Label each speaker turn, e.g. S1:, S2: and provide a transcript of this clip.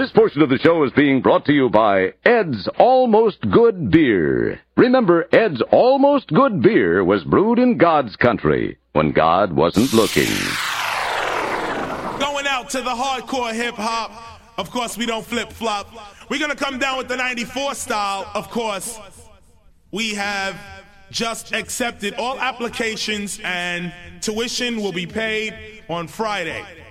S1: This portion of the show is being brought to you by Ed's Almost Good Beer. Remember, Ed's Almost Good Beer was brewed in God's country when God wasn't looking.
S2: Going out to the hardcore hip-hop. Of course, we don't flip-flop. We're going to come down with the 94 style, of course. We have just accepted all applications and tuition will be paid on Friday.